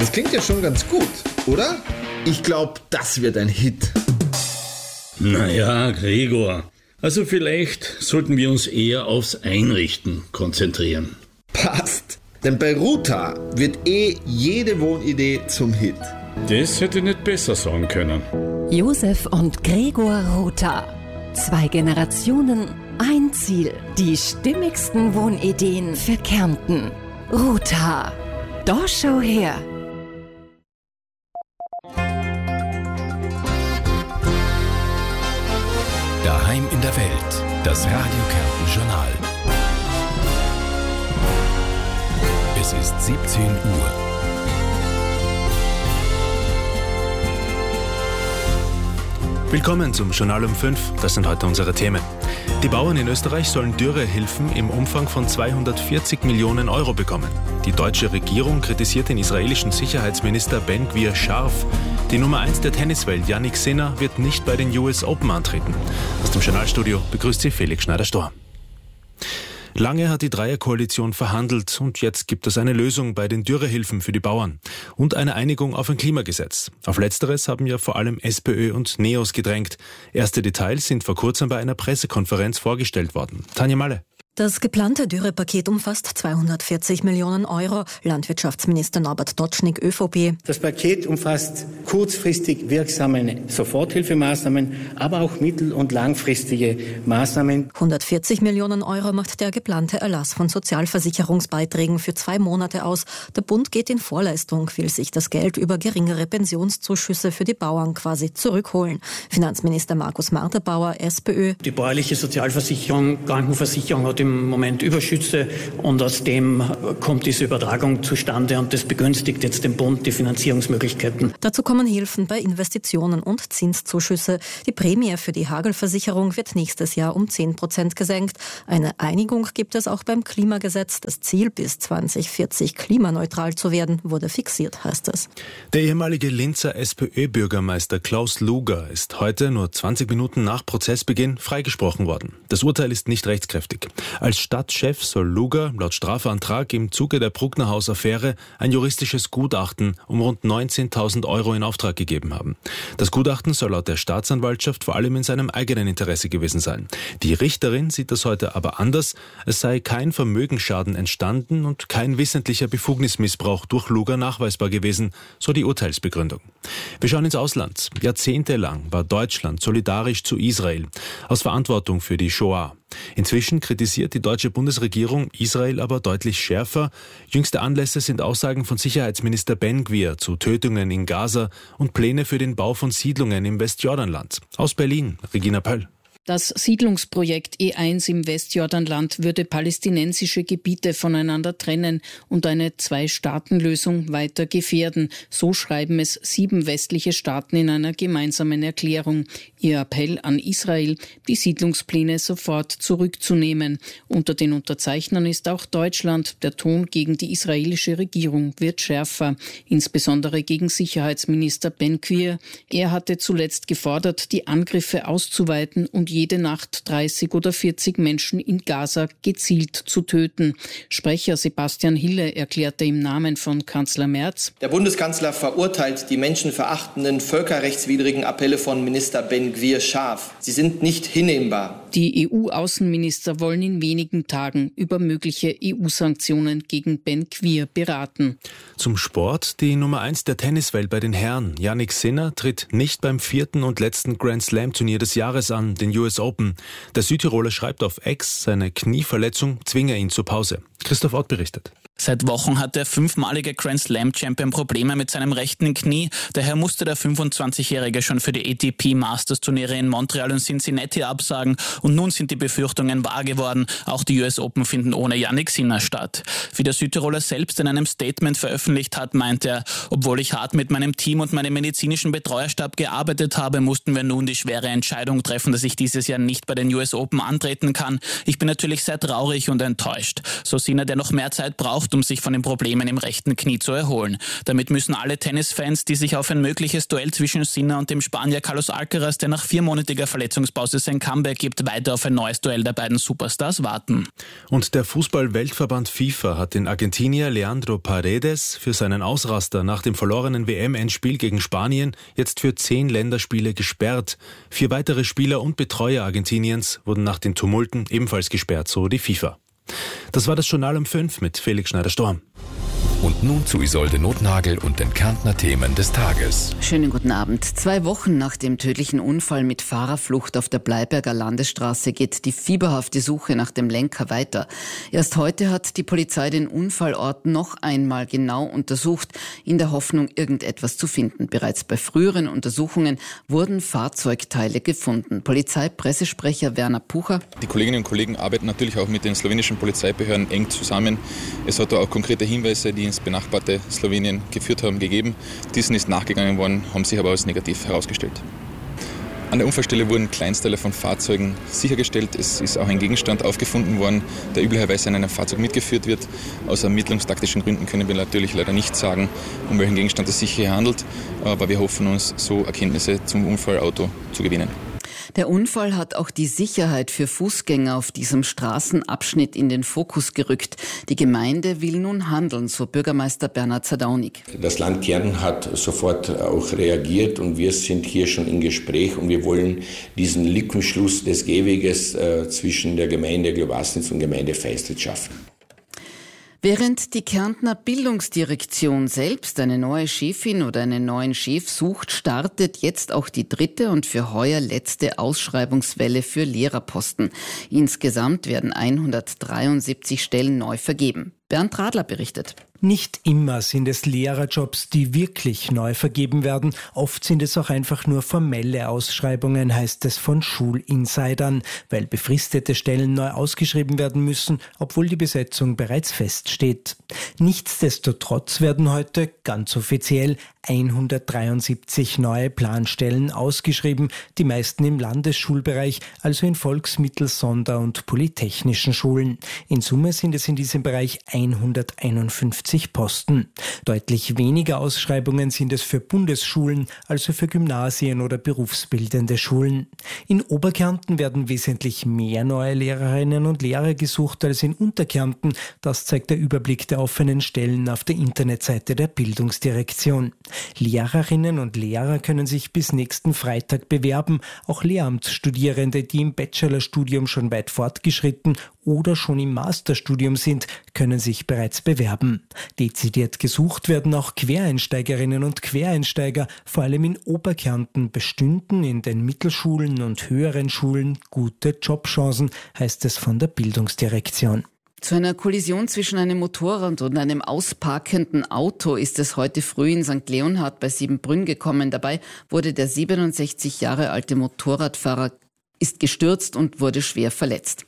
Das klingt ja schon ganz gut, oder? Ich glaube, das wird ein Hit. Naja, Gregor, also vielleicht sollten wir uns eher aufs Einrichten konzentrieren. Passt, denn bei Ruta wird jede Wohnidee zum Hit. Das hätte ich nicht besser sagen können. Josef und Gregor Rotha. 2 Generationen, ein Ziel. Die stimmigsten Wohnideen für Kärnten. Rotha. Da schau her. Daheim in der Welt. Das Radio Kärnten Journal. Es ist 17 Uhr. Willkommen zum Journal um 5. Das sind heute unsere Themen. Die Bauern in Österreich sollen Dürrehilfen im Umfang von 240 Millionen Euro bekommen. Die deutsche Regierung kritisiert den israelischen Sicherheitsminister Ben Gvir scharf. Die Nummer 1 der Tenniswelt, Jannik Sinner, wird nicht bei den US Open antreten. Aus dem Journalstudio begrüßt sie Felix Schneider-Storr. Lange hat die Dreierkoalition verhandelt und jetzt gibt es eine Lösung bei den Dürrehilfen für die Bauern und eine Einigung auf ein Klimagesetz. Auf Letzteres haben ja vor allem SPÖ und NEOS gedrängt. Erste Details sind vor kurzem bei einer Pressekonferenz vorgestellt worden. Tanja Malle. Das geplante Dürrepaket umfasst 240 Millionen Euro. Landwirtschaftsminister Norbert Dodschnik, ÖVP. Das Paket umfasst kurzfristig wirksame Soforthilfemaßnahmen, aber auch mittel- und langfristige Maßnahmen. 140 Millionen Euro macht der geplante Erlass von Sozialversicherungsbeiträgen für 2 Monate aus. Der Bund geht in Vorleistung, will sich das Geld über geringere Pensionszuschüsse für die Bauern quasi zurückholen. Finanzminister Markus Marterbauer, SPÖ. Die bäuerliche Sozialversicherung, Krankenversicherung hat im Moment Überschüsse und aus dem kommt diese Übertragung zustande und das begünstigt jetzt dem Bund die Finanzierungsmöglichkeiten. Dazu kommen Hilfen bei Investitionen und Zinszuschüsse. Die Prämie für die Hagelversicherung wird nächstes Jahr um 10% gesenkt. Eine Einigung gibt es auch beim Klimagesetz. Das Ziel, bis 2040 klimaneutral zu werden, wurde fixiert, heißt es. Der ehemalige Linzer SPÖ-Bürgermeister Klaus Luger ist heute, nur 20 Minuten nach Prozessbeginn, freigesprochen worden. Das Urteil ist nicht rechtskräftig. Als Stadtchef soll Luger laut Strafantrag im Zuge der Brucknerhaus-Affäre ein juristisches Gutachten um rund 19.000 Euro in Auftrag gegeben haben. Das Gutachten soll laut der Staatsanwaltschaft vor allem in seinem eigenen Interesse gewesen sein. Die Richterin sieht das heute aber anders. Es sei kein Vermögensschaden entstanden und kein wissentlicher Befugnismissbrauch durch Luger nachweisbar gewesen, so die Urteilsbegründung. Wir schauen ins Ausland. Jahrzehntelang war Deutschland solidarisch zu Israel, aus Verantwortung für die Shoah. Inzwischen kritisiert die deutsche Bundesregierung Israel aber deutlich schärfer. Jüngste Anlässe sind Aussagen von Sicherheitsminister Ben Gvir zu Tötungen in Gaza und Pläne für den Bau von Siedlungen im Westjordanland. Aus Berlin, Regina Pöll. Das Siedlungsprojekt E1 im Westjordanland würde palästinensische Gebiete voneinander trennen und eine 2-Staaten-Lösung weiter gefährden. So schreiben es 7 westliche Staaten in einer gemeinsamen Erklärung. Ihr Appell an Israel, die Siedlungspläne sofort zurückzunehmen. Unter den Unterzeichnern ist auch Deutschland. Der Ton gegen die israelische Regierung wird schärfer, insbesondere gegen Sicherheitsminister Ben Gvir. Er hatte zuletzt gefordert, die Angriffe auszuweiten und jede Nacht 30 oder 40 Menschen in Gaza gezielt zu töten. Sprecher Sebastian Hille erklärte im Namen von Kanzler Merz: Der Bundeskanzler verurteilt die menschenverachtenden, völkerrechtswidrigen Appelle von Minister Ben Gvir scharf. Sie sind nicht hinnehmbar. Die EU-Außenminister wollen in wenigen Tagen über mögliche EU-Sanktionen gegen Ben Gvir beraten. Zum Sport. Die Nummer 1 der Tenniswelt bei den Herren, Jannik Sinner, tritt nicht beim 4. und letzten Grand-Slam-Turnier des Jahres an, den US Open. Der Südtiroler schreibt auf X, seine Knieverletzung zwinge ihn zur Pause. Christoph Ott berichtet. Seit Wochen hat der 5-malige Grand-Slam-Champion Probleme mit seinem rechten Knie. Daher musste der 25-Jährige schon für die ATP-Masters-Turniere in Montreal und Cincinnati absagen. Und nun sind die Befürchtungen wahr geworden. Auch die US Open finden ohne Jannik Sinner statt. Wie der Südtiroler selbst in einem Statement veröffentlicht hat, meint er: Obwohl ich hart mit meinem Team und meinem medizinischen Betreuerstab gearbeitet habe, mussten wir nun die schwere Entscheidung treffen, dass ich dieses Jahr nicht bei den US Open antreten kann. Ich bin natürlich sehr traurig und enttäuscht. So Sinner, der noch mehr Zeit braucht, braucht, um sich von den Problemen im rechten Knie zu erholen. Damit müssen alle Tennisfans, die sich auf ein mögliches Duell zwischen Sinner und dem Spanier Carlos Alcaraz, der nach 4-monatiger Verletzungspause sein Comeback gibt, weiter auf ein neues Duell der beiden Superstars warten. Und der Fußball-Weltverband FIFA hat den Argentinier Leandro Paredes für seinen Ausraster nach dem verlorenen WM-Endspiel gegen Spanien jetzt für 10 Länderspiele gesperrt. 4 weitere Spieler und Betreuer Argentiniens wurden nach den Tumulten ebenfalls gesperrt, so die FIFA. Das war das Journal um 5 mit Felix Schneider-Storm. Und nun zu Isolde Nothnagel und den Kärntner Themen des Tages. Schönen guten Abend. 2 Wochen nach dem tödlichen Unfall mit Fahrerflucht auf der Bleiberger Landesstraße geht die fieberhafte Suche nach dem Lenker weiter. Erst heute hat die Polizei den Unfallort noch einmal genau untersucht, in der Hoffnung, irgendetwas zu finden. Bereits bei früheren Untersuchungen wurden Fahrzeugteile gefunden. Polizeipressesprecher Werner Pucher. Die Kolleginnen und Kollegen arbeiten natürlich auch mit den slowenischen Polizeibehörden eng zusammen. Es hat da auch konkrete Hinweise, die ins benachbarte Slowenien geführt haben, gegeben. Diesen ist nachgegangen worden, haben sich aber als negativ herausgestellt. An der Unfallstelle wurden Kleinsteile von Fahrzeugen sichergestellt. Es ist auch ein Gegenstand aufgefunden worden, der üblicherweise in einem Fahrzeug mitgeführt wird. Aus ermittlungstaktischen Gründen können wir natürlich leider nicht sagen, um welchen Gegenstand es sich hier handelt. Aber wir hoffen uns, so Erkenntnisse zum Unfallauto zu gewinnen. Der Unfall hat auch die Sicherheit für Fußgänger auf diesem Straßenabschnitt in den Fokus gerückt. Die Gemeinde will nun handeln, so Bürgermeister Bernhard Zadaunig. Das Land Kärnten hat sofort auch reagiert und wir sind hier schon im Gespräch und wir wollen diesen Lückenschluss des Gehweges zwischen der Gemeinde Globasnitz und Gemeinde Feistritz schaffen. Während die Kärntner Bildungsdirektion selbst eine neue Chefin oder einen neuen Chef sucht, startet jetzt auch die 3. und für heuer letzte Ausschreibungswelle für Lehrerposten. Insgesamt werden 173 Stellen neu vergeben. Bernd Radler berichtet. Nicht immer sind es Lehrerjobs, die wirklich neu vergeben werden. Oft sind es auch einfach nur formelle Ausschreibungen, heißt es von Schulinsidern, weil befristete Stellen neu ausgeschrieben werden müssen, obwohl die Besetzung bereits feststeht. Nichtsdestotrotz werden heute ganz offiziell 173 neue Planstellen ausgeschrieben, die meisten im Landesschulbereich, also in Volksmittel-, Sonder- und polytechnischen Schulen. In Summe sind es in diesem Bereich 151 Posten. Deutlich weniger Ausschreibungen sind es für Bundesschulen, also für Gymnasien oder berufsbildende Schulen. In Oberkärnten werden wesentlich mehr neue Lehrerinnen und Lehrer gesucht als in Unterkärnten. Das zeigt der Überblick der offenen Stellen auf der Internetseite der Bildungsdirektion. Lehrerinnen und Lehrer können sich bis nächsten Freitag bewerben. Auch Lehramtsstudierende, die im Bachelorstudium schon weit fortgeschritten oder schon im Masterstudium sind, können sich bereits bewerben. Dezidiert gesucht werden auch Quereinsteigerinnen und Quereinsteiger. Vor allem in Oberkärnten bestünden in den Mittelschulen und höheren Schulen gute Jobchancen, heißt es von der Bildungsdirektion. Zu einer Kollision zwischen einem Motorrad und einem ausparkenden Auto ist es heute früh in St. Leonhard bei Siebenbrünn gekommen. Dabei wurde der 67 Jahre alte Motorradfahrer gestürzt und wurde schwer verletzt.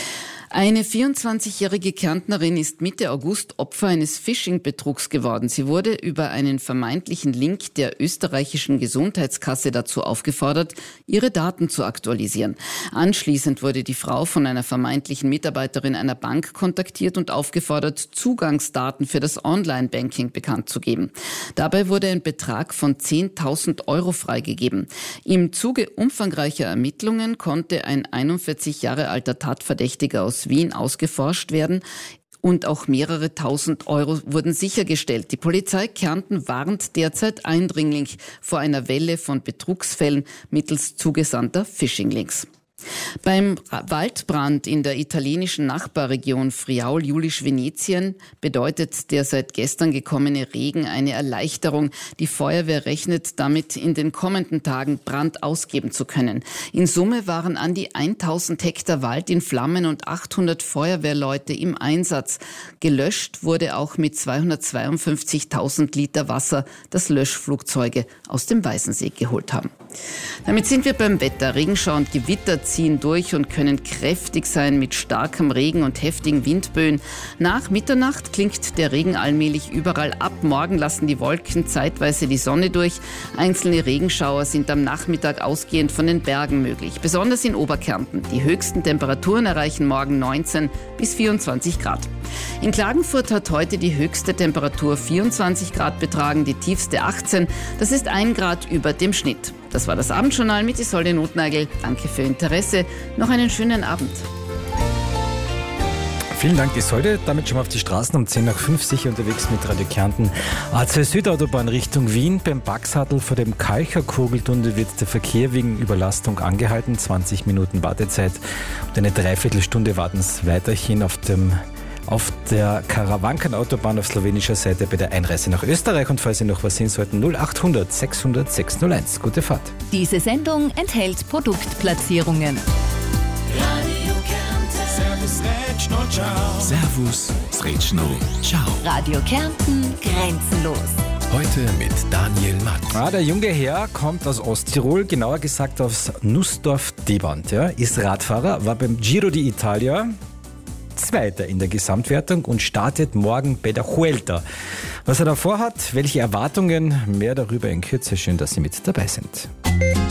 Eine 24-jährige Kärntnerin ist Mitte August Opfer eines Phishing-Betrugs geworden. Sie wurde über einen vermeintlichen Link der österreichischen Gesundheitskasse dazu aufgefordert, ihre Daten zu aktualisieren. Anschließend wurde die Frau von einer vermeintlichen Mitarbeiterin einer Bank kontaktiert und aufgefordert, Zugangsdaten für das Online-Banking bekannt zu geben. Dabei wurde ein Betrag von 10.000 € freigegeben. Im Zuge umfangreicher Ermittlungen konnte ein 41 Jahre alter Tatverdächtiger aus Wien ausgeforscht werden und auch mehrere tausend € wurden sichergestellt. Die Polizei Kärnten warnt derzeit eindringlich vor einer Welle von Betrugsfällen mittels zugesandter Phishing-Links. Beim Waldbrand in der italienischen Nachbarregion Friaul-Julisch-Venetien bedeutet der seit gestern gekommene Regen eine Erleichterung. Die Feuerwehr rechnet damit, in den kommenden Tagen Brand ausgeben zu können. In Summe waren an die 1000 Hektar Wald in Flammen und 800 Feuerwehrleute im Einsatz. Gelöscht wurde auch mit 252.000 Liter Wasser, das Löschflugzeuge aus dem Weißensee geholt haben. Damit sind wir beim Wetter. Regenschauer und Gewitter ziehen durch und können kräftig sein mit starkem Regen und heftigen Windböen. Nach Mitternacht klingt der Regen allmählich überall ab. Morgen lassen die Wolken zeitweise die Sonne durch. Einzelne Regenschauer sind am Nachmittag ausgehend von den Bergen möglich, besonders in Oberkärnten. Die höchsten Temperaturen erreichen morgen 19 bis 24 Grad. In Klagenfurt hat heute die höchste Temperatur 24 Grad betragen, die tiefste 18. Das ist 1 Grad über dem Schnitt. Das war das Abendjournal mit Isolde Notnagel. Danke für Ihr Interesse. Noch einen schönen Abend. Vielen Dank, Isolde. Damit schon mal auf die Straßen um 10 nach 5 sicher unterwegs mit Radio Kärnten. A2 Südautobahn Richtung Wien. Beim Baxhatl vor dem Kalcher-Kugeltunnel wird der Verkehr wegen Überlastung angehalten. 20 Minuten Wartezeit und eine Dreiviertelstunde warten es weiterhin auf der Karawanken-Autobahn auf slowenischer Seite bei der Einreise nach Österreich. Und falls Sie noch was sehen sollten, 0800 600 601. Gute Fahrt. Diese Sendung enthält Produktplatzierungen. Servus, Sretschno, ciao. Radio Kärnten, grenzenlos. Heute mit Daniel Matt. Der junge Herr kommt aus Osttirol, genauer gesagt aus Nussdorf-Debant. Ja, ist Radfahrer, war beim Giro d'Italia Zweiter in der Gesamtwertung und startet morgen bei der Vuelta. Was er da vorhat, welche Erwartungen, mehr darüber in Kürze. Schön, dass Sie mit dabei sind.